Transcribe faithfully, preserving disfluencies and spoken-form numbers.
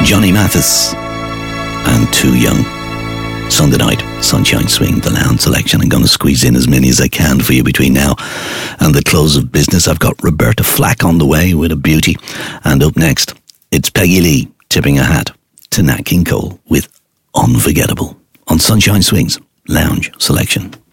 Johnny Mathis and Too Young. Sunday night, Sunshine Swing, the Lounge Selection. I'm going to squeeze in as many as I can for you between now and the close of business. I've got Roberta Flack on the way with a beauty. And up next, it's Peggy Lee tipping a hat to Nat King Cole with Unforgettable on Sunshine Swing's Lounge Selection.